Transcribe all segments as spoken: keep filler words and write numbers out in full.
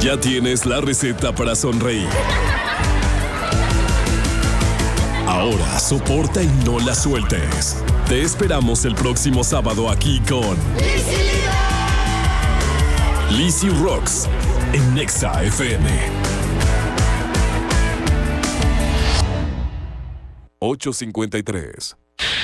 Ya tienes la receta para sonreír. Ahora soporta y no la sueltes. Te esperamos el próximo sábado aquí con Lizzy Rocks en Nexa F M. ocho cincuenta y tres.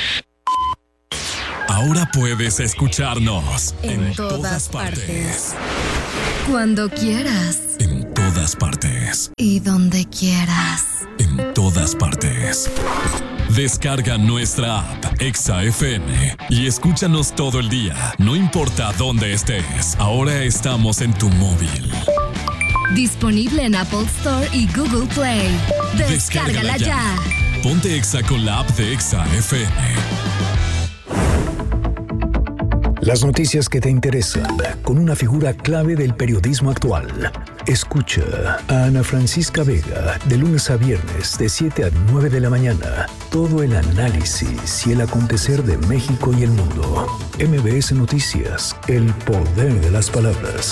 Ahora puedes escucharnos en, en todas, todas partes. partes. Cuando quieras. En todas partes. Y donde quieras. En todas partes. Descarga nuestra app Exa F M y escúchanos todo el día, no importa dónde estés. Ahora estamos en tu móvil. Disponible en Apple Store y Google Play. Descárgala, Descárgala ya. ya. Ponte Exa con la app de Exa F M. Las noticias que te interesan, con una figura clave del periodismo actual. Escucha a Ana Francisca Vega, de lunes a viernes, de siete a nueve de la mañana. Todo el análisis y el acontecer de México y el mundo. M B S Noticias, el poder de las palabras.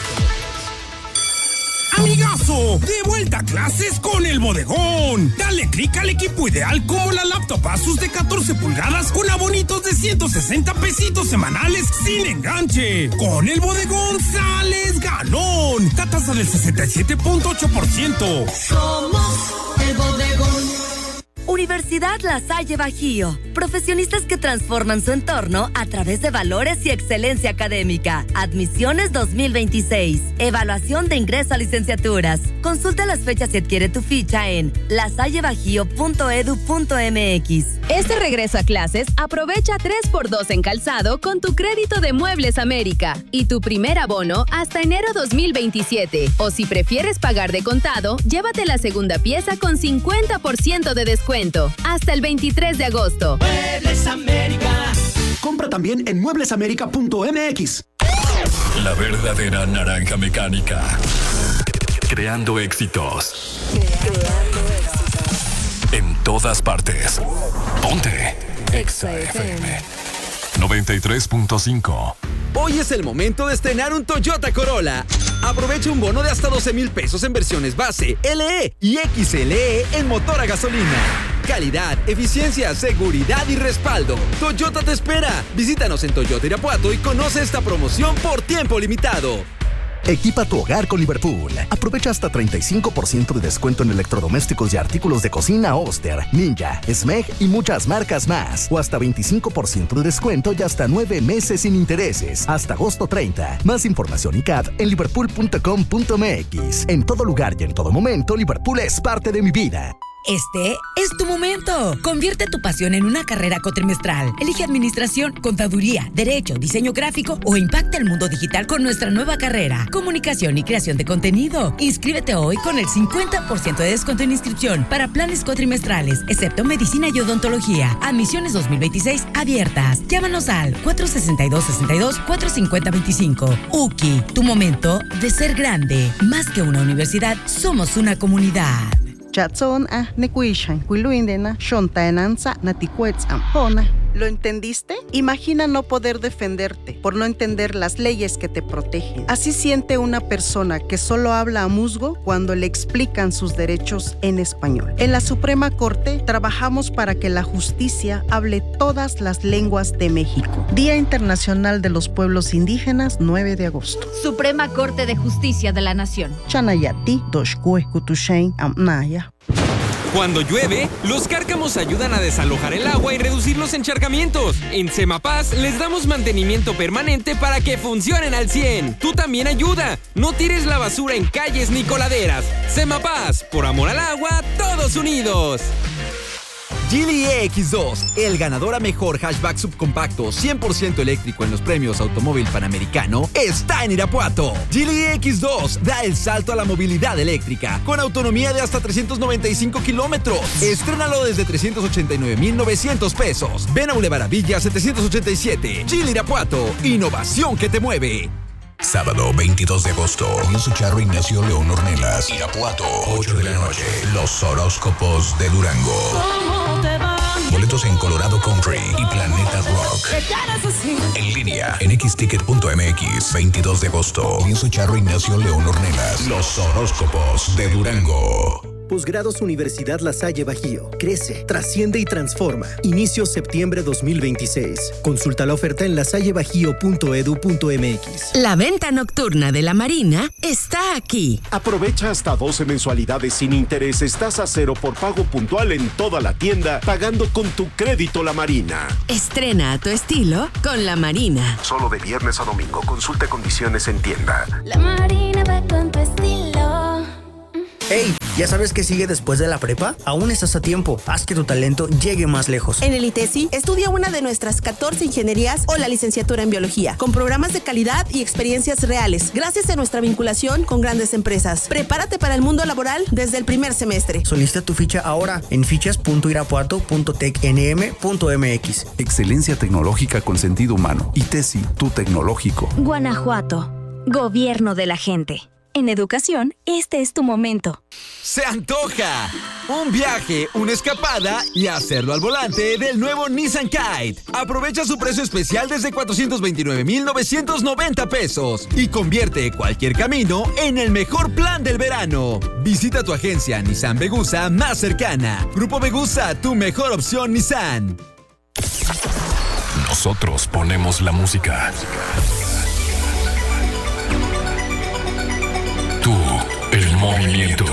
¡Amigazo! ¡De vuelta a clases con El Bodegón! Dale clic al equipo ideal como la laptop Asus de catorce pulgadas con abonitos de ciento sesenta pesitos semanales sin enganche. Con El Bodegón sales ganón. Tasa del sesenta y siete punto ocho por ciento. Somos El Bodegón. Universidad La Salle Bajío. Profesionistas que transforman su entorno a través de valores y excelencia académica. Admisiones dos mil veintiséis. Evaluación de ingreso a licenciaturas. Consulta las fechas y adquiere tu ficha en lasallebajío punto edu punto m x. Este regreso a clases, aprovecha tres por dos en calzado con tu crédito de Muebles América y tu primer abono hasta enero dos mil veintisiete. O si prefieres pagar de contado, llévate la segunda pieza con cincuenta por ciento de descuento. Hasta el veintitrés de agosto. Muebles América. Compra también en muebles américa punto m x. La verdadera naranja mecánica. Creando éxitos. Creando éxitos. En todas partes. Ponte Exa F M noventa y tres punto cinco. Hoy es el momento de estrenar un Toyota Corolla. Aprovecha un bono de hasta doce mil pesos en versiones base, L E y X L E en motor a gasolina. Calidad, eficiencia, seguridad y respaldo. Toyota te espera. Visítanos en Toyota Irapuato y conoce esta promoción por tiempo limitado. Equipa tu hogar con Liverpool. Aprovecha hasta treinta y cinco por ciento de descuento en electrodomésticos y artículos de cocina Oster, Ninja, Smeg y muchas marcas más. O hasta veinticinco por ciento de descuento y hasta nueve meses sin intereses. Hasta agosto treinta. Más información y C A D en liverpool punto com punto m x. En todo lugar y en todo momento, Liverpool es parte de mi vida. Este es tu momento. Convierte tu pasión en una carrera cuatrimestral. Elige administración, contaduría, derecho, diseño gráfico o impacta el mundo digital con nuestra nueva carrera, comunicación y creación de contenido. Inscríbete hoy con el cincuenta por ciento de descuento en inscripción para planes cuatrimestrales, excepto medicina y odontología. Admisiones dos mil veintiséis abiertas. Llámanos al cuatro sesenta y dos, sesenta y dos, cuatro cincuenta, veinticinco. U C I, tu momento de ser grande. Más que una universidad, somos una comunidad. Chatson a nekuishan kuiluindena shontaenanza naticuets ampona. ¿Lo entendiste? Imagina no poder defenderte por no entender las leyes que te protegen. Así siente una persona que solo habla a musgo cuando le explican sus derechos en español. En la Suprema Corte trabajamos para que la justicia hable todas las lenguas de México. Día Internacional de los Pueblos Indígenas, nueve de agosto. Suprema Corte de Justicia de la Nación. Chanayati, Doshkue, Kutushain, Amnaya. Cuando llueve, los cárcamos ayudan a desalojar el agua y reducir los encharcamientos. En Semapaz les damos mantenimiento permanente para que funcionen al cien. Tú también ayuda. No tires la basura en calles ni coladeras. Semapaz, por amor al agua, todos unidos. Geely E X dos, el ganador a mejor hatchback subcompacto cien por ciento eléctrico en los premios Automóvil Panamericano, está en Irapuato. Geely E X dos da el salto a la movilidad eléctrica con autonomía de hasta trescientos noventa y cinco kilómetros. Estrénalo desde trescientos ochenta y nueve mil novecientos pesos. Ven a Boulevard Villa setecientos ochenta y siete. Geely Irapuato, innovación que te mueve. Sábado veintidós de agosto, Music Charro Ignacio León Ornelas, Irapuato, ocho de la noche. Los horóscopos de Durango. ¿Cómo te va? boletos en Colorado Country y Planeta Rock. En línea en x ticket punto m x. veintidós de agosto. Lienzo Charro Ignacio León Ornelas. Los horóscopos de Durango. Posgrados Universidad La Salle Bajío. Crece, trasciende y transforma. Inicio septiembre dos mil veintiséis. Consulta la oferta en lasallebajío punto edu punto m x. La venta nocturna de la Marina está aquí. Aprovecha hasta doce mensualidades sin intereses, tasa cero por pago puntual en toda la tienda, pagando con tu crédito La Marina. Estrena a tu estilo con La Marina. Solo de viernes a domingo. Consulta condiciones en tienda. La Marina va con tu estilo. Hey, ¿ya sabes qué sigue después de la prepa? Aún estás a tiempo. Haz que tu talento llegue más lejos. En el ITESI, estudia una de nuestras catorce ingenierías o la licenciatura en biología, con programas de calidad y experiencias reales, gracias a nuestra vinculación con grandes empresas. Prepárate para el mundo laboral desde el primer semestre. Solicita tu ficha ahora en fichas punto irapuato punto tec n m punto m x. Excelencia tecnológica con sentido humano. ITESI, tu tecnológico. Guanajuato, gobierno de la gente. En educación, este es tu momento. ¡Se antoja! Un viaje, una escapada y hacerlo al volante del nuevo Nissan Kite. Aprovecha su precio especial desde cuatrocientos veintinueve mil novecientos noventa pesos y convierte cualquier camino en el mejor plan del verano. Visita tu agencia Nissan Vegusa más cercana. Grupo Vegusa, tu mejor opción Nissan. Nosotros ponemos la música. Tú, el movimiento.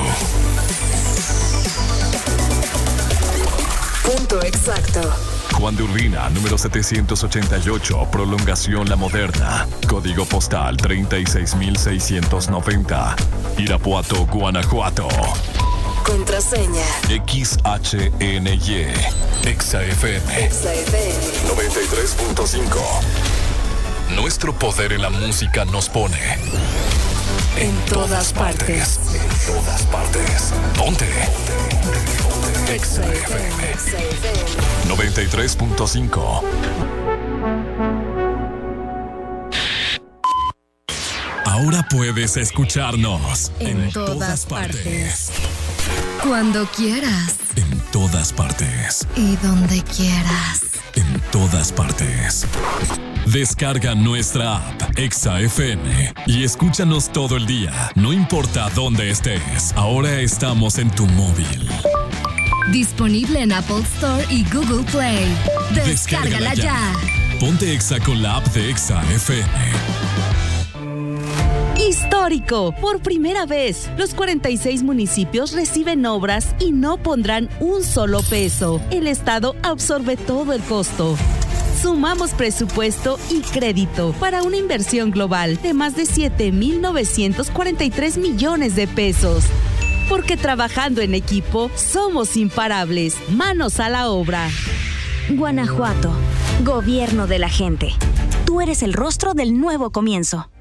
Punto exacto. Juan de Urbina, número setecientos ochenta y ocho, prolongación La Moderna. Código postal treinta y seis mil seiscientos noventa. Irapuato, Guanajuato. Contraseña. X H N Y. Exa F M. Exa F M. noventa y tres punto cinco. Nuestro poder en la música nos pone en todas partes. En todas partes. Ponte. Exa F M. noventa y tres punto cinco. Ahora puedes escucharnos en, en todas, todas partes. partes. Cuando quieras. En todas partes. Y donde quieras. En todas partes. Descarga nuestra app Exa F M y escúchanos todo el día, no importa dónde estés. Ahora estamos en tu móvil. Disponible en Apple Store y Google Play. Descárgala, Descárgala ya. ya. Ponte Exa con la app de Exa F M. Histórico. Por primera vez, los cuarenta y seis municipios reciben obras y no pondrán un solo peso. El Estado absorbe todo el costo. Sumamos presupuesto y crédito para una inversión global de más de siete mil novecientos cuarenta y tres millones de pesos. Porque trabajando en equipo, somos imparables. Manos a la obra. Guanajuato, gobierno de la gente. Tú eres el rostro del nuevo comienzo.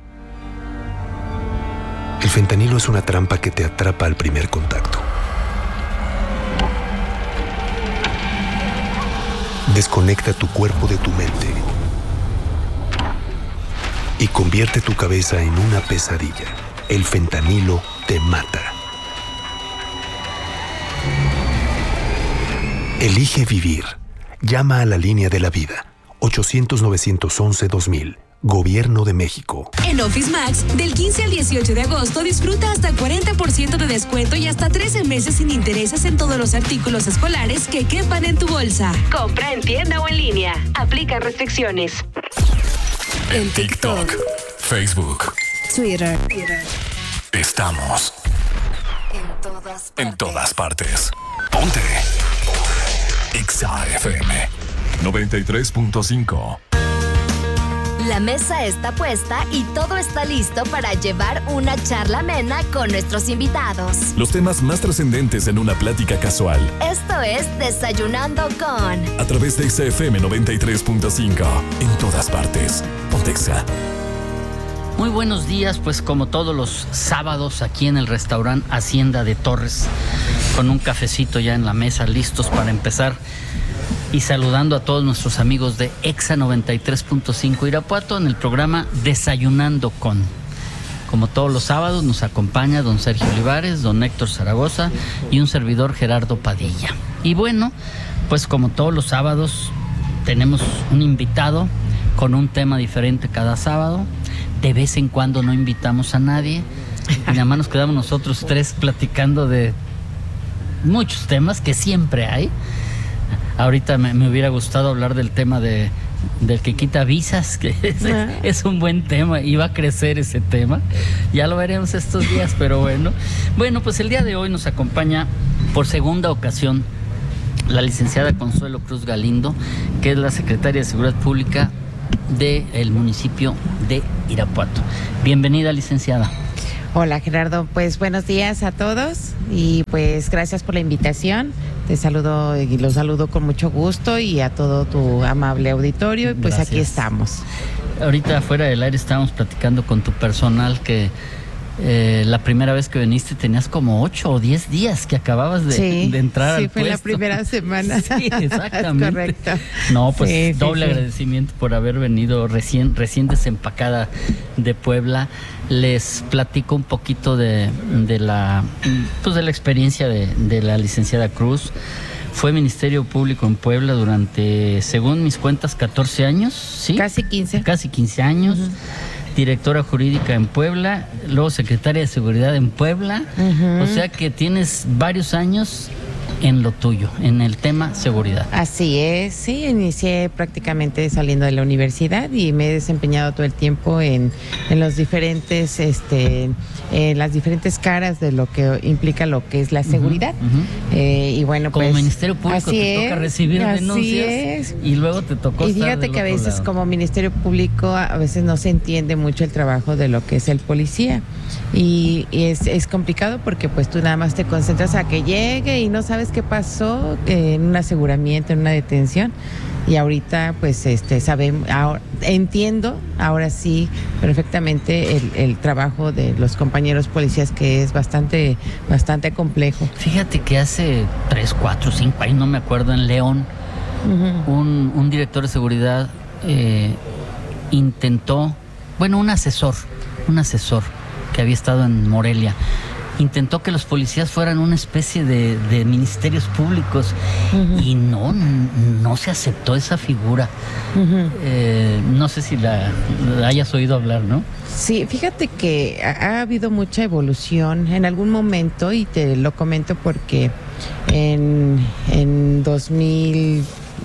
El fentanilo es una trampa que te atrapa al primer contacto. Desconecta tu cuerpo de tu mente y convierte tu cabeza en una pesadilla. El fentanilo te mata. Elige vivir. Llama a la línea de la vida. ochocientos, novecientos once, dos mil. Gobierno de México. En Office Max, del quince al dieciocho de agosto, disfruta hasta cuarenta por ciento de descuento y hasta trece meses sin intereses en todos los artículos escolares que quepan en tu bolsa. Compra en tienda o en línea. Aplica restricciones. En TikTok, Facebook, Twitter. Estamos en todas partes. En todas partes. Ponte Exa F M noventa y tres punto cinco. La mesa está puesta y todo está listo para llevar una charla amena con nuestros invitados. Los temas más trascendentes en una plática casual. Esto es Desayunando con... A través de Exa F M noventa y tres punto cinco. En todas partes. Ponte Exa. Muy buenos días, pues como todos los sábados aquí en el restaurante Hacienda de Torres, con un cafecito ya en la mesa, listos para empezar. Y saludando a todos nuestros amigos de Exa noventa y tres punto cinco Irapuato en el programa Desayunando con. Como todos los sábados nos acompaña don Sergio Olivares, don Héctor Zaragoza y un servidor Gerardo Padilla. Y bueno, pues como todos los sábados tenemos un invitado con un tema diferente cada sábado. De vez en cuando no invitamos a nadie y nada más nos quedamos nosotros tres platicando de muchos temas que siempre hay. Ahorita me, me hubiera gustado hablar del tema de del que quita visas, que es, uh-huh. es un buen tema y va a crecer ese tema. Ya lo veremos estos días, pero bueno. Bueno, pues el día de hoy nos acompaña por segunda ocasión la licenciada Consuelo Cruz Galindo, que es la secretaria de Seguridad Pública del municipio de Irapuato. Bienvenida, licenciada. Hola, Gerardo, pues buenos días a todos y pues gracias por la invitación. Te saludo y los saludo con mucho gusto y a todo tu amable auditorio y pues gracias. Aquí estamos. Ahorita fuera del aire estábamos platicando con tu personal que eh, la primera vez que viniste tenías como ocho o diez días que acababas de, sí, de entrar sí, al fue puesto. La primera semana. Sí, exactamente. Es correcto. No, pues sí, doble sí, agradecimiento sí. por haber venido recién, recién desempacada de Puebla. Les platico un poquito de, de la pues de la experiencia de, de la licenciada Cruz. Fue Ministerio Público en Puebla durante, según mis cuentas, catorce años, ¿sí? Casi quince. Casi quince años. Uh-huh. Directora jurídica en Puebla, luego secretaria de Seguridad en Puebla. Uh-huh. O sea que tienes varios años en lo tuyo, en el tema seguridad. Así es, sí, inicié prácticamente saliendo de la universidad y me he desempeñado todo el tiempo en, en los diferentes, este, en las diferentes caras de lo que implica lo que es la seguridad. Uh-huh. eh, y bueno, como pues Ministerio Público te es, toca recibir denuncias es. y luego te tocó y estar fíjate del que a otro veces lado. Como Ministerio Público a veces no se entiende mucho el trabajo de lo que es el policía y, y es, es complicado porque pues tú nada más te concentras a que llegue y no sabes qué pasó eh, en un aseguramiento, en una detención y ahorita pues este sabemos, ahora, entiendo ahora sí perfectamente el, el trabajo de los compañeros policías que es bastante bastante complejo. Fíjate que hace tres, cuatro, cinco años, no me acuerdo, en León, uh-huh. un, un director de seguridad eh, intentó, bueno, un asesor, un asesor que había estado en Morelia, intentó que los policías fueran una especie de, de ministerios públicos uh-huh. y no, no se aceptó esa figura. Uh-huh. Eh, no sé si la, la hayas oído hablar, ¿no? Sí, fíjate que ha, ha habido mucha evolución en algún momento y te lo comento porque en, en dos mil,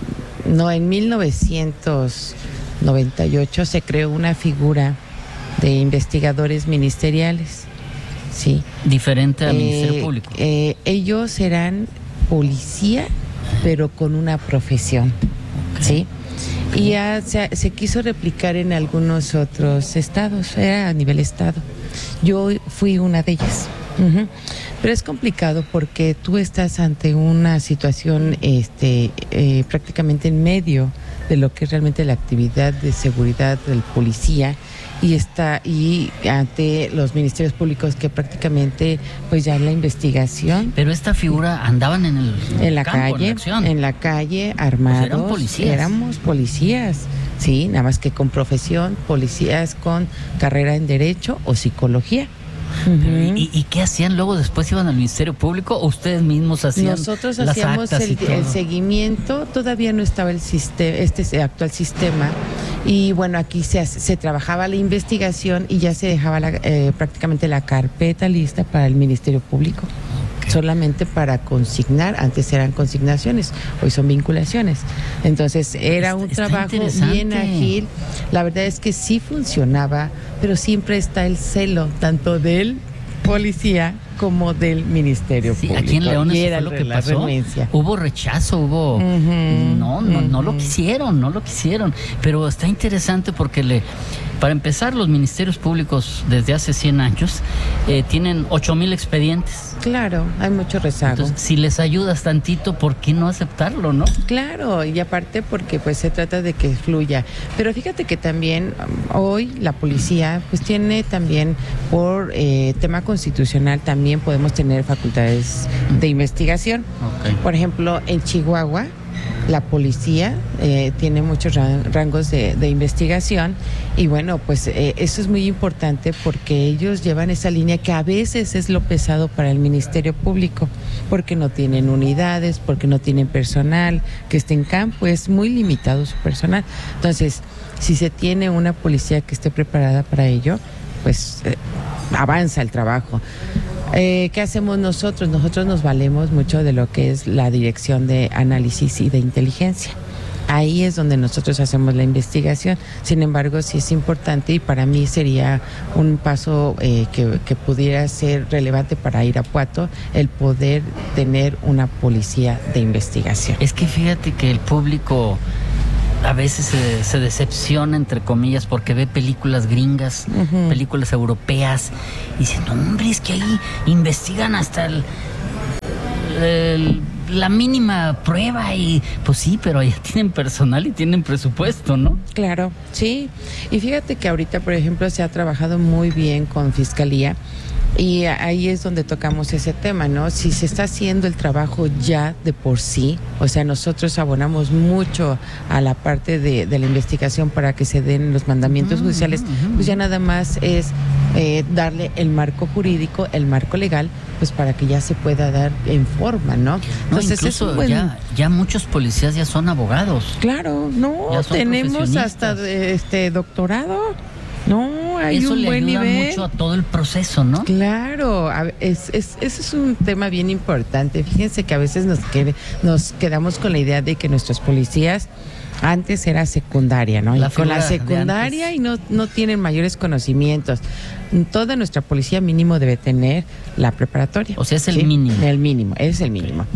no, en mil novecientos noventa y ocho se creó una figura de investigadores ministeriales. Sí. Diferente al eh, Ministerio Público. Eh, ellos eran policía, pero con una profesión, okay. ¿sí? Okay. Y ya se, se quiso replicar en algunos otros estados, era a nivel estado. Yo fui una de ellas. Uh-huh. Pero es complicado porque tú estás ante una situación este, eh, prácticamente en medio de lo que es realmente la actividad de seguridad del policía y está y ante los ministerios públicos que prácticamente pues ya en la investigación. Pero esta figura andaban en el en la campo, calle, en la, en la calle armados. Pues eran policías. Éramos policías, sí, nada más que con profesión, policías con carrera en derecho o psicología. Uh-huh. ¿Y, ¿Y qué hacían luego? ¿Después iban al Ministerio Público o ustedes mismos hacían Nosotros las hacíamos actas el, el seguimiento, todavía no estaba el sistema, este actual sistema, y bueno, aquí se, se trabajaba la investigación y ya se dejaba la, eh, prácticamente la carpeta lista para el Ministerio Público. Okay. Solamente para consignar, antes eran consignaciones, hoy son vinculaciones. Entonces era un está, trabajo está bien ágil, la verdad es que sí funcionaba, pero siempre está el celo, tanto del policía como del Ministerio sí, Público. Aquí en León eso fue lo que pasó. Renuencia. Hubo rechazo, hubo... Uh-huh, no, no, uh-huh. no lo quisieron, no lo quisieron. Pero está interesante porque le... Para empezar, los ministerios públicos desde hace cien años eh, tienen ocho mil expedientes. Claro, hay mucho rezago. Entonces, si les ayudas tantito, ¿por qué no aceptarlo, no? Claro, y aparte porque pues se trata de que fluya. Pero fíjate que también hoy la policía pues tiene también por eh, tema constitucional también podemos tener facultades de investigación. Okay. Por ejemplo, en Chihuahua la policía eh, tiene muchos rangos de, de investigación y bueno, pues eh, eso es muy importante porque ellos llevan esa línea que a veces es lo pesado para el Ministerio Público, porque no tienen unidades, porque no tienen personal que esté en campo, es muy limitado su personal. Entonces, si se tiene una policía que esté preparada para ello, pues eh, avanza el trabajo. Eh, ¿Qué hacemos nosotros? Nosotros nos valemos mucho de lo que es la Dirección de Análisis y de Inteligencia. Ahí es donde nosotros hacemos la investigación. Sin embargo, sí es importante y para mí sería un paso eh, que, que pudiera ser relevante para Irapuato el poder tener una policía de investigación. Es que fíjate que el público a veces se, se decepciona, entre comillas, porque ve películas gringas, uh-huh. películas europeas, y dicen, no, hombre, es que ahí investigan hasta el, el, la mínima prueba, y pues sí, pero allá tienen personal y tienen presupuesto, ¿no? Claro, sí. Y fíjate que ahorita, por ejemplo, se ha trabajado muy bien con Fiscalía, y ahí es donde tocamos ese tema, ¿no? Si se está haciendo el trabajo ya de por sí, o sea, nosotros abonamos mucho a la parte de, de la investigación para que se den los mandamientos uh-huh, judiciales, uh-huh. pues ya nada más es eh, darle el marco jurídico, el marco legal, pues para que ya se pueda dar en forma, ¿no? Entonces, no, incluso es buen... ya, ya muchos policías ya son abogados. Claro, no, tenemos hasta este doctorado. No, hay Eso un le buen ayuda nivel. mucho a todo el proceso, ¿no? Claro, es, es, ese es un tema bien importante. Fíjense que a veces nos, qued, nos quedamos con la idea de que nuestros policías antes era secundaria, ¿no? La y con la secundaria y no, no tienen mayores conocimientos. Toda nuestra policía mínimo debe tener la preparatoria. O sea, es el ¿sí? mínimo. El mínimo, es el mínimo.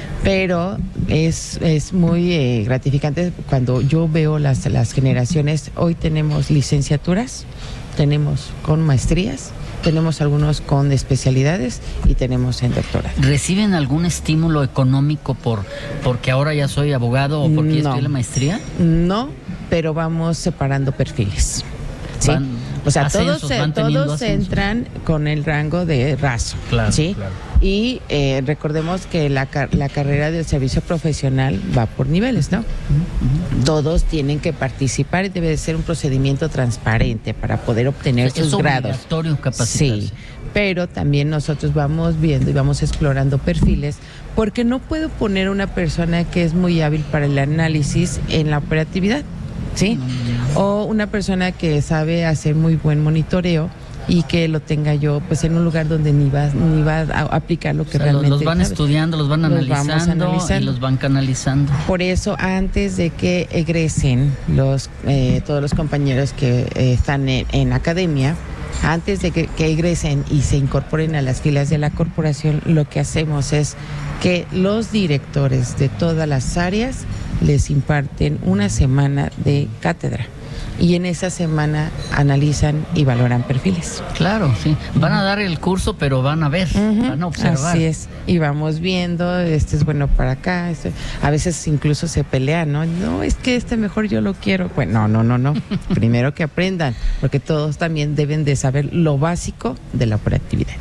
Pero es, es muy eh, gratificante cuando yo veo las, las generaciones. Hoy tenemos licenciaturas, tenemos con maestrías, tenemos algunos con especialidades y tenemos en doctorado. ¿Reciben algún estímulo económico por porque ahora ya soy abogado o porque no, ya estoy en la maestría? No, pero vamos separando perfiles. ¿Sí? Van o sea, ascensos, todos, van todos entran con el rango de raso. Claro, ¿sí? claro. Y eh, recordemos que la, la carrera del servicio profesional va por niveles, ¿no? Uh-huh. Todos tienen que participar y debe de ser un procedimiento transparente para poder obtener o sea, sus es grados. Es obligatorio capacitarse. Sí, pero también nosotros vamos viendo y vamos explorando perfiles, porque no puedo poner una persona que es muy hábil para el análisis en la operatividad, ¿sí? Uh-huh. O una persona que sabe hacer muy buen monitoreo y que lo tenga yo pues en un lugar donde ni va ni va a aplicar lo que o sea, realmente los van sabe. estudiando, los van los analizando y los van canalizando. Por eso antes de que egresen los eh, todos los compañeros que eh, están en, en academia, antes de que, que egresen y se incorporen a las filas de la corporación, lo que hacemos es que los directores de todas las áreas les imparten una semana de cátedra. Y en esa semana analizan y valoran perfiles. Claro, sí. Van a dar el curso, pero van a ver, uh-huh. van a observar. Así es. Y vamos viendo, este es bueno para acá. Este, a veces incluso se pelean, ¿no? No, es que este mejor yo lo quiero. Bueno, no, no, no, no. Primero que aprendan, porque todos también deben de saber lo básico de la operatividad.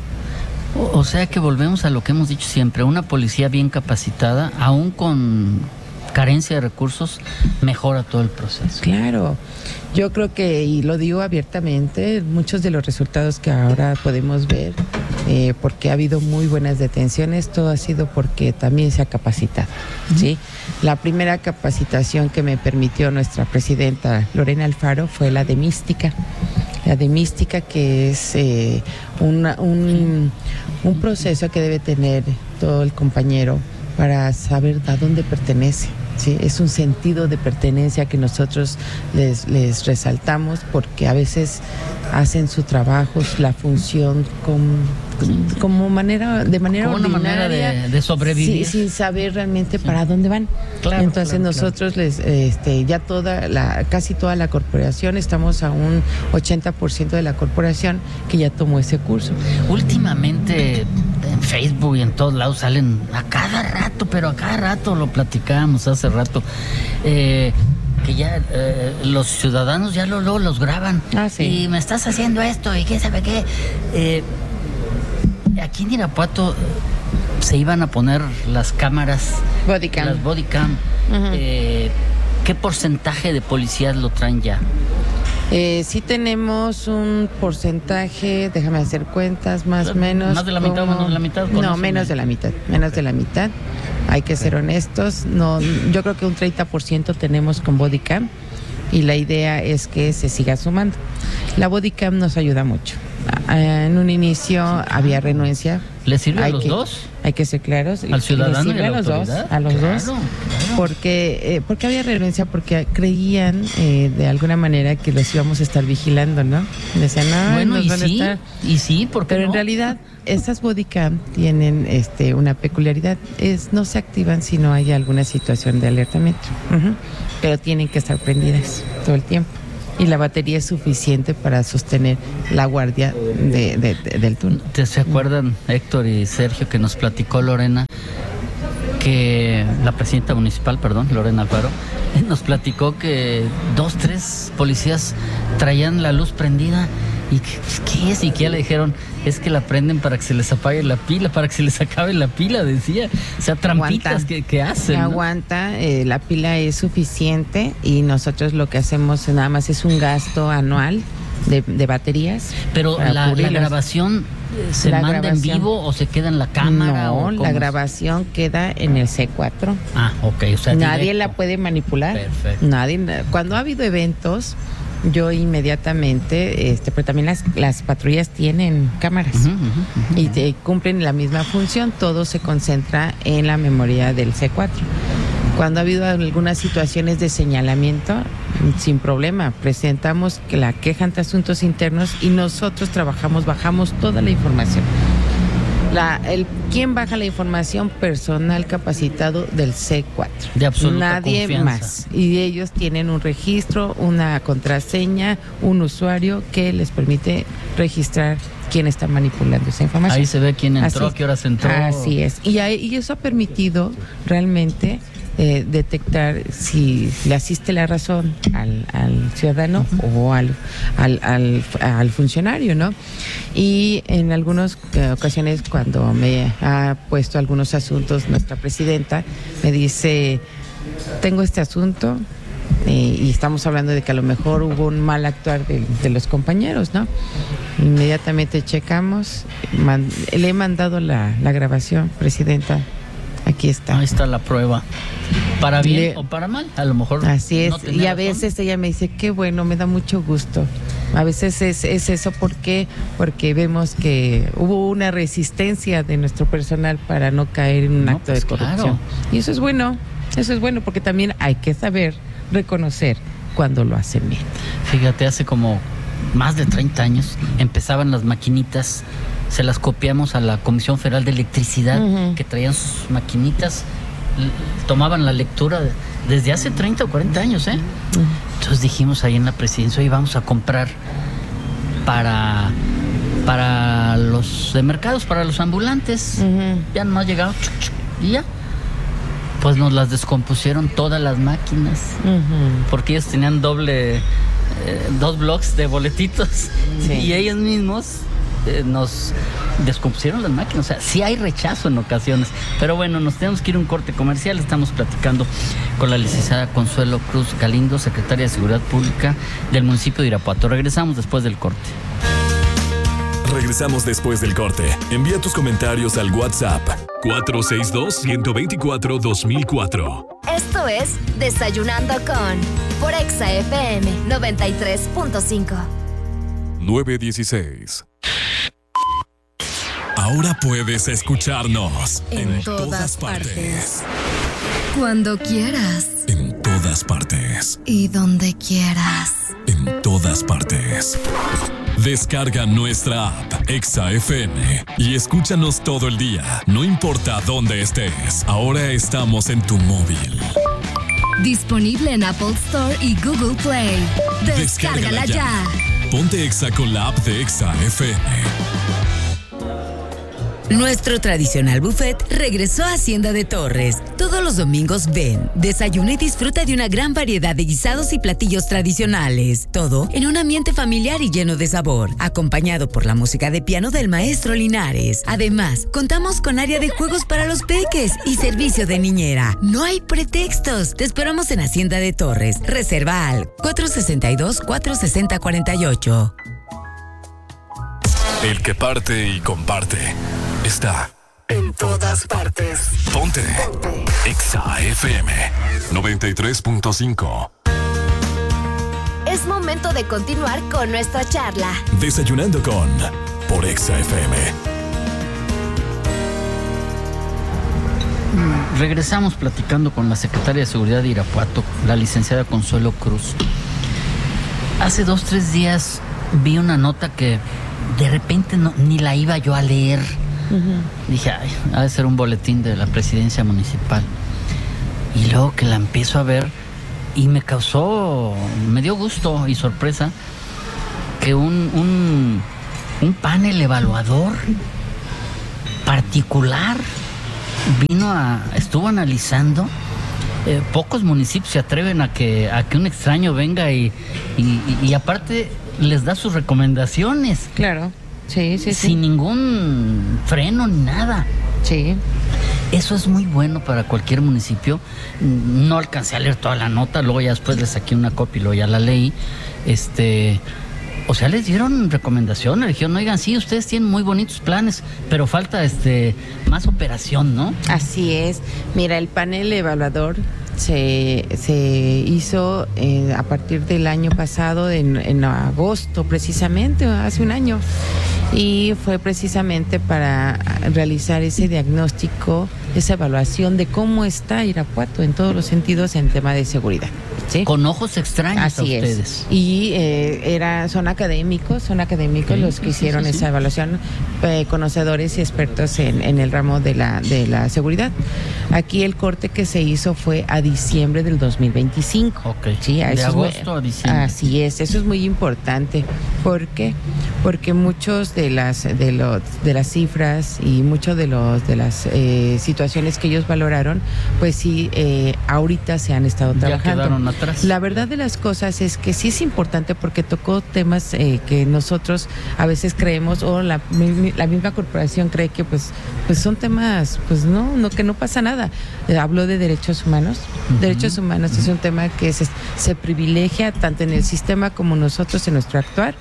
O, o sea que volvemos a lo que hemos dicho siempre. Una policía bien capacitada, aún con carencia de recursos, mejora todo el proceso. Claro, yo creo que, y lo digo abiertamente, muchos de los resultados que ahora podemos ver, eh, porque ha habido muy buenas detenciones, todo ha sido porque también se ha capacitado, ¿sí? La primera capacitación que me permitió nuestra presidenta Lorena Alfaro fue la de mística. La de mística, que es eh, una, un, un proceso que debe tener todo el compañero para saber a dónde pertenece. Sí, es un sentido de pertenencia que nosotros les, les resaltamos, porque a veces hacen su trabajo, la función con, como manera, de manera como una ordinaria, manera de, de sobrevivir, sí, sin saber realmente sí. para dónde van. Claro, Entonces claro, nosotros claro. les, este, ya toda la, casi toda la corporación, estamos a un ochenta por ciento de la corporación que ya tomó ese curso. Últimamente en Facebook y en todos lados salen a cada rato, pero a cada rato lo platicábamos hace rato, eh, que ya eh, los ciudadanos ya lo, lo los graban. Ah, sí. Y me estás haciendo esto y qué sabe qué. Eh, aquí en Irapuato se iban a poner las cámaras, Bodycam. las bodycam. Uh-huh. eh, ¿Qué porcentaje de policías lo traen ya? Eh, sí tenemos un porcentaje, déjame hacer cuentas, más o menos. ¿Más de la mitad o menos de la mitad? No, menos de la mitad, menos de la mitad. Hay que ser honestos. No, yo creo que un treinta por ciento tenemos con bodycam y la idea es que se siga sumando. La bodycam nos ayuda mucho. En un inicio había renuencia. ¿Le sirve hay a los que, dos? Hay que ser claros. ¿Al ciudadano sirve y a la a los dos, a los claro, dos. Claro. Porque, eh, porque había renuncia, porque creían eh, de alguna manera que los íbamos a estar vigilando, ¿no? Decían, no, bueno, nos y van sí, a estar. Y sí, ¿por qué Pero no? en realidad, estas bodycam tienen este, una peculiaridad. Es, no se activan si no hay alguna situación de alertamiento. Uh-huh. Pero tienen que estar prendidas todo el tiempo. Y la batería es suficiente para sostener la guardia de, de, de, del turno. ¿Se acuerdan, Héctor y Sergio, que nos platicó Lorena, que la presidenta municipal, perdón, Lorena Alfaro, nos platicó que dos, tres policías traían la luz prendida? ¿Y qué, qué es? Y que ya le dijeron, es que la prenden para que se les apague la pila, para que se les acabe la pila, decía. O sea, trampitas que, que hacen, ¿no? Aguanta, eh, la pila es suficiente y nosotros lo que hacemos nada más es un gasto anual de, de baterías. Pero la, la grabación se la manda grabación, en vivo o se queda en la cámara. No, ¿o la grabación queda en el C cuatro. Ah, ok. O sea, nadie directo. la puede manipular. Perfecto. Nadie. Cuando ha habido eventos, yo inmediatamente, este, pero también las, las patrullas tienen cámaras uh-huh, uh-huh, uh-huh. y te, cumplen la misma función, todo se concentra en la memoria del C cuatro. Cuando ha habido algunas situaciones de señalamiento, sin problema, presentamos la queja ante asuntos internos y nosotros trabajamos, bajamos toda la información. La, el, ¿Quién baja la información? Personal capacitado del C cuatro. De absoluta Nadie confianza. más. Y ellos tienen un registro, una contraseña, un usuario que les permite registrar quién está manipulando esa información. Ahí se ve quién entró, Así, qué horas entró. Así es. Y, hay, y eso ha permitido realmente eh, detectar si le asiste la razón al, al ciudadano uh-huh. o al, al, al, al funcionario, ¿no? Y en algunas eh, ocasiones, cuando me ha puesto algunos asuntos nuestra presidenta, me dice, tengo este asunto, eh, y estamos hablando de que a lo mejor hubo un mal actuar de, de los compañeros, ¿no? Inmediatamente checamos, man, le he mandado la, la grabación, presidenta, aquí está. Ahí está la prueba. Para bien le, o para mal, a lo mejor. Así es, no y a razón. veces ella me dice, qué bueno, me da mucho gusto. A veces es, es eso, ¿por qué? Porque vemos que hubo una resistencia de nuestro personal para no caer en un no, acto pues de corrupción. Claro. Y eso es bueno, eso es bueno, porque también hay que saber reconocer cuando lo hacen bien. Fíjate, hace como más de treinta años empezaban las maquinitas, se las copiamos a la Comisión Federal de Electricidad, uh-huh. que traían sus maquinitas, tomaban la lectura desde hace treinta o cuarenta años, ¿eh? Uh-huh. Entonces dijimos ahí en la presidencia, hoy vamos a comprar para para los de mercados, para los ambulantes. Uh-huh. Ya nomás llegaron y ya. Pues nos las descompusieron todas las máquinas, uh-huh. porque ellos tenían doble, eh, dos blocks de boletitos, sí. y ellos mismos eh, nos descompusieron las máquinas. O sea, sí hay rechazo en ocasiones, pero bueno, nos tenemos que ir a un corte comercial. Estamos platicando con la licenciada Consuelo Cruz Galindo, secretaria de Seguridad Pública del municipio de Irapuato. Regresamos después del corte. Regresamos después del corte. Envía tus comentarios al WhatsApp cuatro seis dos, uno dos cuatro, dos mil cuatro. Esto es Desayunando con por Exa F M noventa y tres punto cinco. nueve dieciséis. Ahora puedes escucharnos en, en todas, todas partes. partes. Cuando quieras. En todas partes. Y donde quieras. En todas partes. Descarga nuestra app Exa F M y escúchanos todo el día, no importa dónde estés. Ahora estamos en tu móvil. Disponible en Apple Store y Google Play. Descárgala, Descárgala ya. ya. Ponte Exa con la app de Exa F M. Nuestro tradicional buffet regresó a Hacienda de Torres. Todos los domingos ven, desayuna y disfruta de una gran variedad de guisados y platillos tradicionales. Todo en un ambiente familiar y lleno de sabor, acompañado por la música de piano del maestro Linares. Además, contamos con área de juegos para los peques y servicio de niñera. No hay pretextos. Te esperamos en Hacienda de Torres. Reserva al cuatro sesenta y dos, cuatro sesenta, cuarenta y ocho. El que parte y comparte está en todas partes. Ponte, Ponte. Exa F M noventa y tres punto cinco. Es momento de continuar con nuestra charla. Desayunando con por Exa F M. Regresamos platicando con la secretaria de Seguridad de Irapuato, la licenciada Consuelo Cruz. Hace dos, tres días vi una nota que de repente no, ni la iba yo a leer. Uh-huh. Dije, ay, ha de ser un boletín de la presidencia municipal. Y luego que la empiezo a ver y me causó, me dio gusto y sorpresa que un, un, un panel evaluador particular vino a, estuvo analizando. Eh, pocos municipios se atreven a que, a que un extraño venga y, y, y aparte les da sus recomendaciones. Claro, sí, sí, sí. Sin ningún freno ni nada. Sí. Eso es muy bueno para cualquier municipio. No alcancé a leer toda la nota, luego ya después le saqué una copia y luego ya la leí. Este, o sea, les dieron recomendaciones, le dijeron, oigan, sí, ustedes tienen muy bonitos planes, pero falta este más operación, ¿no? Así es. Mira, el panel evaluador se, se hizo eh, a partir del año pasado, en, en agosto precisamente, hace un año, y fue precisamente para realizar ese diagnóstico, esa evaluación de cómo está Irapuato en todos los sentidos en tema de seguridad. ¿Sí? Con ojos extraños. Así a ustedes. Es. Y eh, era, son académicos, son académicos sí, los que sí, hicieron sí, sí, esa sí. evaluación, eh, conocedores y expertos en, en el ramo de la, de la seguridad. Aquí el corte que se hizo fue a diciembre del dos mil veinticinco. Ok. Sí, a de eso agosto es muy, a diciembre. Así es, eso es muy importante. ¿Por qué? Porque muchos de las de los de las cifras y muchos de los de las eh, situaciones que ellos valoraron, pues sí, eh, ahorita se han estado trabajando. Ya quedaron atrás. La verdad de las cosas es que sí es importante porque tocó temas eh, que nosotros a veces creemos o la, la misma corporación cree que pues pues son temas pues no no que no pasa nada. Eh, habló de derechos humanos. Uh-huh. Derechos humanos uh-huh. es un tema que se, se privilegia tanto en el sistema como nosotros en nuestro actuar.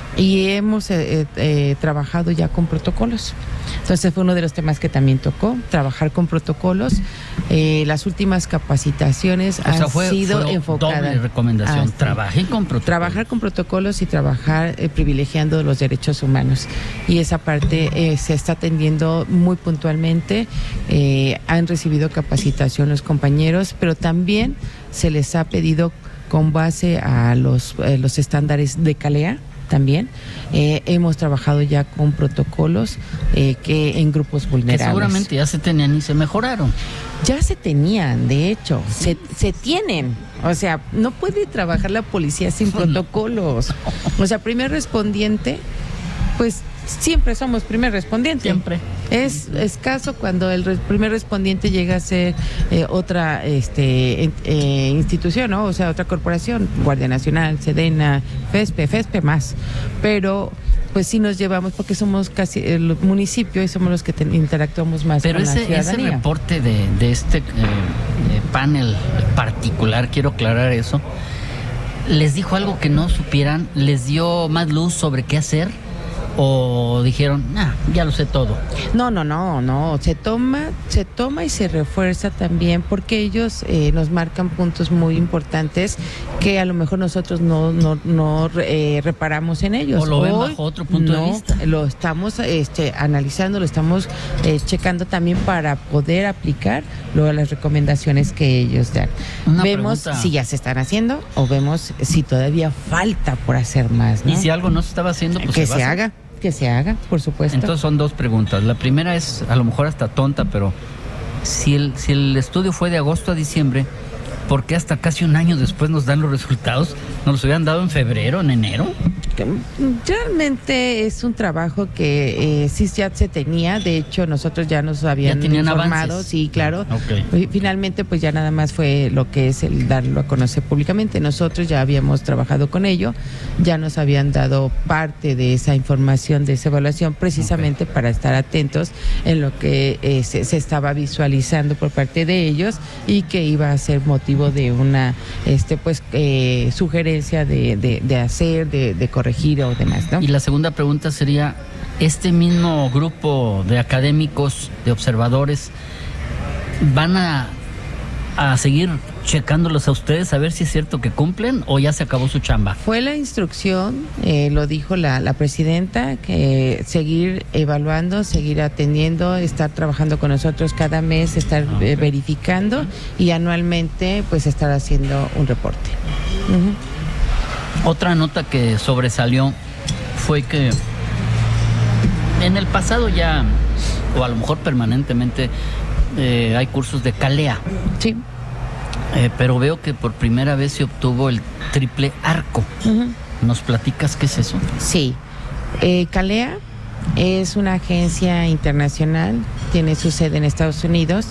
Y hemos eh, eh, trabajado ya con protocolos. Entonces fue uno de los temas que también tocó, trabajar con protocolos. Eh, las últimas capacitaciones o han sea, fue, sido fue enfocadas. Doble recomendación, a, trabajen con protocolos. Trabajar con protocolos y trabajar eh, privilegiando los derechos humanos. Y esa parte eh, se está atendiendo muy puntualmente. Eh, han recibido capacitación los compañeros, pero también se les ha pedido con base a los, eh, los estándares de CALEA. También eh, hemos trabajado ya con protocolos eh, que en grupos vulnerables. Que seguramente ya se tenían y se mejoraron. Ya se tenían, de hecho, se, se tienen. O sea, no puede trabajar la policía sin protocolos. O sea, primer respondiente, pues siempre somos primer respondiente. Siempre. Es escaso cuando el re- primer respondiente llega a ser eh, otra este, en, eh, institución, ¿no? O sea, otra corporación, Guardia Nacional, Sedena, FESPE, FESPE más. Pero pues sí nos llevamos porque somos casi el municipio y somos los que te, interactuamos más Pero con ese, la ciudadanía. Pero ese reporte de, de este eh, eh, panel particular, quiero aclarar eso, ¿les dijo algo que no supieran? ¿Les dio más luz sobre qué hacer? ¿O dijeron, ah, ya lo sé todo? No, no, no, no. Se toma, se toma y se refuerza también porque ellos eh, nos marcan puntos muy importantes que a lo mejor nosotros no, no, no eh, reparamos en ellos. O lo ven Hoy, bajo otro punto no, de vista. Lo estamos este, analizando, lo estamos eh, checando también para poder aplicar luego las recomendaciones que ellos dan. Una vemos pregunta. si ya se están haciendo o vemos si todavía falta por hacer más, ¿no? Y si algo no se estaba haciendo, pues que se, se va a haga. Que se haga, por supuesto. Entonces son dos preguntas. La primera es, a lo mejor hasta tonta, pero si el, si el estudio fue de agosto a diciembre, ¿por qué hasta casi un año después nos dan los resultados? ¿Nos los hubieran dado en febrero, en enero? Realmente es un trabajo que eh, sí ya se tenía, de hecho nosotros ya nos habían ¿Ya informado, avances? Sí, claro. Okay. Y finalmente pues ya nada más fue lo que es el darlo a conocer públicamente. Nosotros ya habíamos trabajado con ello, ya nos habían dado parte de esa información, de esa evaluación, precisamente okay. para estar atentos en lo que eh, se, se estaba visualizando por parte de ellos y que iba a ser motivo de una este pues eh, sugerencia de, de, de hacer, de, de corregir o demás, ¿no? Y la segunda pregunta sería, ¿este mismo grupo de académicos, de observadores, van a, a seguir checándolos a ustedes a ver si es cierto que cumplen o ya se acabó su chamba? Fue la instrucción, eh, lo dijo la, la presidenta, que seguir evaluando, seguir atendiendo, estar trabajando con nosotros cada mes, estar okay. eh, verificando y anualmente pues estar haciendo un reporte. Uh-huh. Otra nota que sobresalió fue que en el pasado ya, o a lo mejor permanentemente, eh, hay cursos de CALEA. Sí. Eh, pero veo que por primera vez se obtuvo el triple arco. Uh-huh. ¿Nos platicas qué es eso? Sí. Eh, CALEA es una agencia internacional, tiene su sede en Estados Unidos.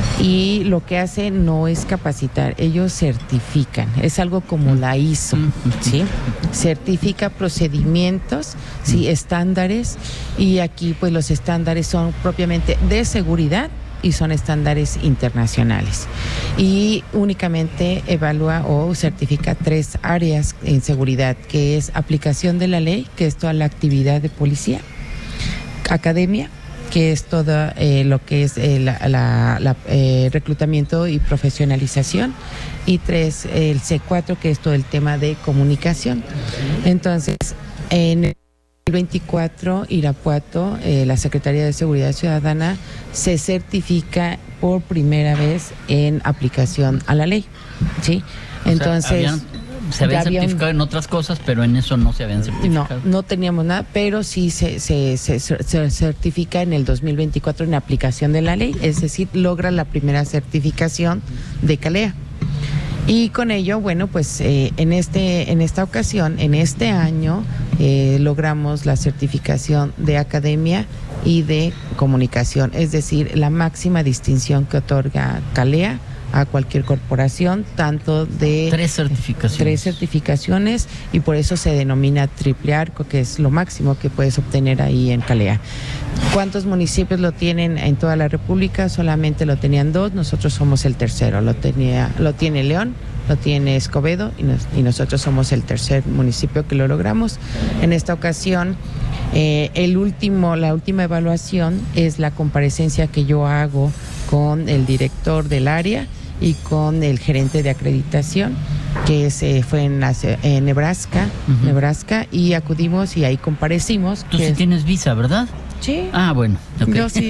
Y lo que hace no es capacitar, ellos certifican, es algo como la I S O, ¿sí? Certifica procedimientos, ¿sí? Estándares, y aquí pues los estándares son propiamente de seguridad y son estándares internacionales. Y únicamente evalúa o certifica tres áreas en seguridad, que es aplicación de la ley, que es toda la actividad de policía, academia, que es todo eh, lo que es eh, la, la, la, eh, reclutamiento y profesionalización, y tres, el C cuatro, que es todo el tema de comunicación. Entonces, en el veinticuatro, Irapuato, eh, la Secretaría de Seguridad Ciudadana se certifica por primera vez en aplicación a la ley, ¿sí? O Entonces... sea, habían... Se habían había certificado un... en otras cosas, pero en eso no se habían certificado. No, no teníamos nada, pero sí se, se, se, se certifica en el dos mil veinticuatro en aplicación de la ley, es decir, logra la primera certificación de CALEA. Y con ello, bueno, pues eh, en este en esta ocasión, en este año, eh, logramos la certificación de academia y de comunicación, es decir, la máxima distinción que otorga CALEA a cualquier corporación, tanto de... Tres certificaciones. Tres certificaciones, y por eso se denomina triple arco, que es lo máximo que puedes obtener ahí en CALEA. ¿Cuántos municipios lo tienen en toda la República? Solamente lo tenían dos, nosotros somos el tercero. Lo tenía, lo tiene León, lo tiene Escobedo, y, nos, y nosotros somos el tercer municipio que lo logramos. En esta ocasión, eh, el último, la última evaluación es la comparecencia que yo hago con el director del área y con el gerente de acreditación, que se fue en, la, en Nebraska, uh-huh. Nebraska, y acudimos y ahí comparecimos. Tú sí es... tienes visa, ¿verdad? Sí. Ah, bueno. Okay. Yo sí.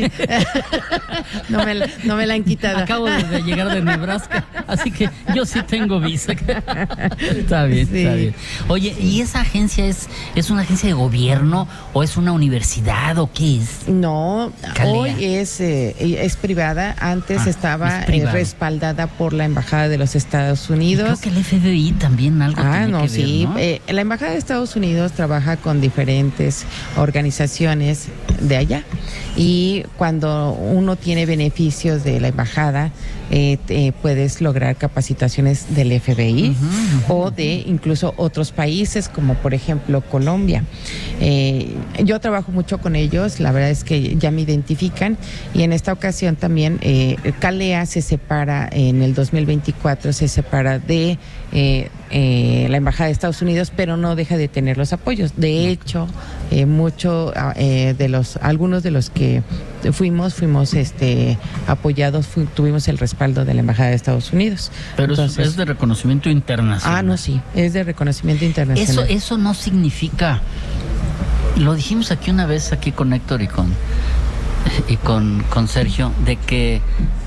no, me la, no me la han quitado. Acabo de llegar de Nebraska, así que yo sí tengo visa. Está bien, sí. Está bien. Oye, ¿y esa agencia es, es una agencia de gobierno o es una universidad o qué es? No, CALEA. Hoy es, eh, es privada. Antes ah, estaba eh, respaldada por la Embajada de los Estados Unidos. Y creo que el F B I también algo ah, tiene no, que sí. ver, ¿no? Eh, la Embajada de Estados Unidos trabaja con diferentes organizaciones de allá, y cuando uno tiene beneficios de la embajada, eh, eh, puedes lograr capacitaciones del F B I uh-huh, uh-huh. o de incluso otros países, como por ejemplo Colombia. Eh, yo trabajo mucho con ellos, la verdad es que ya me identifican, y en esta ocasión también eh, CALEA se separa en el dos mil veinticuatro, se separa de eh, eh, la Embajada de Estados Unidos, pero no deja de tener los apoyos. De hecho, eh, mucho eh, de los algunos de los que fuimos fuimos este apoyados, fu- tuvimos el respaldo de la Embajada de Estados Unidos. Pero Entonces, es, es de reconocimiento internacional. Ah, no, sí, es de reconocimiento internacional. Eso, eso no significa, lo dijimos aquí una vez aquí con Héctor y con y con, con Sergio, de que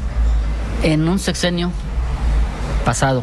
en un sexenio pasado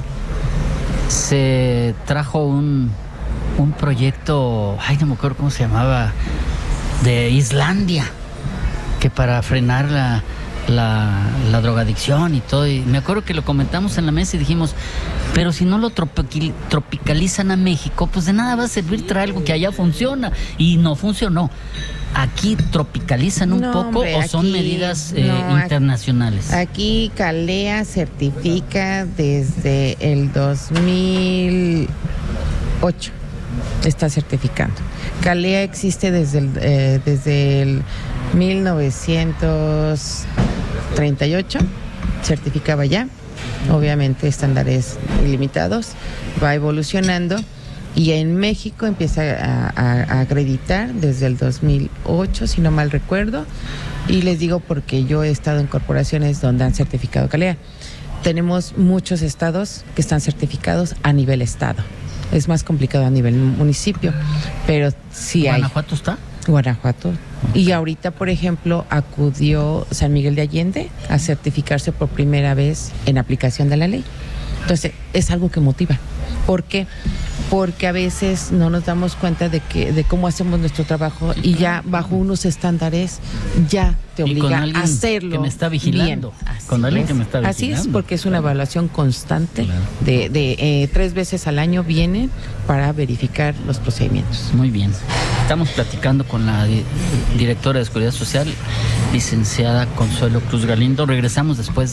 se trajo un un proyecto, ay, no me acuerdo cómo se llamaba, de Islandia, que para frenar la, la, la drogadicción y todo. Y me acuerdo que lo comentamos en la mesa y dijimos, pero si no lo tropical, tropicalizan a México, pues de nada va a servir traer algo que allá funciona. Y no funcionó. ¿Aquí tropicalizan un no, poco hombre, o son aquí, medidas eh, no, internacionales? Aquí Calea certifica desde el dos mil ocho. Está certificando. Calea existe desde el, eh, desde el mil novecientos treinta y ocho. Certificaba ya. Obviamente estándares ilimitados. Va evolucionando. Y en México empieza a, a, a acreditar desde el dos mil ocho, si no mal recuerdo. Y les digo porque yo he estado en corporaciones donde han certificado Calea. Tenemos muchos estados que están certificados a nivel estado. Es más complicado a nivel municipio, pero sí hay. ¿Guanajuato está? Guanajuato. Y ahorita, por ejemplo, acudió San Miguel de Allende a certificarse por primera vez en aplicación de la ley. Entonces, es algo que motiva. ¿Por qué? Porque a veces no nos damos cuenta de que de cómo hacemos nuestro trabajo y ya bajo unos estándares ya te obliga a hacerlo que me está vigilando. Bien. Con alguien es. que me está vigilando. Así es, porque es una evaluación constante. Claro. de, de eh, tres veces al año vienen para verificar los procedimientos. Muy bien. Estamos platicando con la di- directora de Seguridad Social, licenciada Consuelo Cruz Galindo. Regresamos después